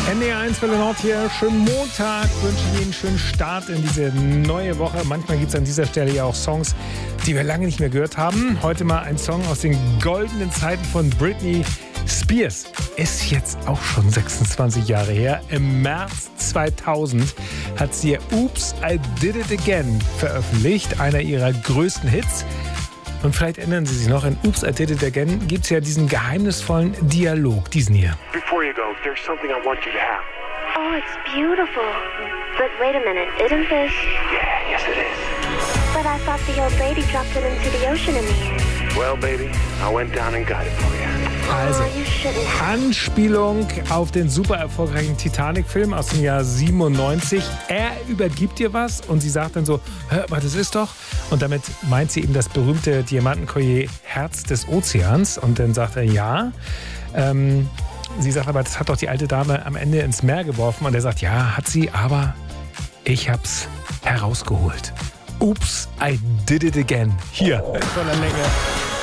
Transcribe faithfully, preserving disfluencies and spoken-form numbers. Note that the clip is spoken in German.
N D R eins Welle Nord hier. Schönen Montag. Wünschen Ihnen einen schönen Start in diese neue Woche. Manchmal gibt es an dieser Stelle ja auch Songs, die wir lange nicht mehr gehört haben. Heute mal ein Song aus den goldenen Zeiten von Britney Spears. Ist jetzt auch schon sechsundzwanzig Jahre her. Im März zweitausend hat sie ihr Oops, I Did It Again veröffentlicht. Einer ihrer größten Hits. Und vielleicht erinnern Sie sich noch, in Oops, I Did It Again gibt es ja diesen geheimnisvollen Dialog, diesen hier. Before you go, there's something I want you to have. Oh, it's beautiful. But wait a minute, isn't this? Yeah, yes it is. But I thought the old lady dropped it into the ocean in the end. Well, baby, I went down and got it for you. Also, Oh, you shouldn't have. Anspielung auf den super erfolgreichen Titanic-Film aus dem Jahr siebenundneunzig. Er übergibt ihr was und sie sagt dann so, hör mal, das ist doch. Und damit meint sie eben das berühmte Diamantenkollier Herz des Ozeans. Und dann sagt er, ja. Ähm, sie sagt aber, das hat doch die alte Dame am Ende ins Meer geworfen. Und er sagt, ja, hat sie, aber ich hab's herausgeholt. Oops, I did it again. Hier, in voller Länge.